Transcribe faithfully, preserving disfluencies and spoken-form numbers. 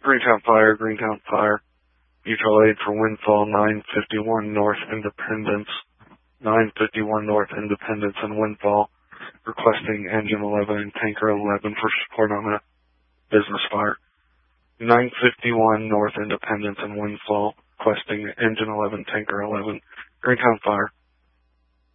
Greentown Fire, Greentown Fire. Mutual aid for Windfall, nine fifty-one North Independence. nine fifty-one North Independence and Windfall. Requesting Engine eleven and Tanker eleven for support on a business fire. nine fifty-one North Independence and Windfall. Requesting Engine eleven, Tanker eleven. Greentown Fire.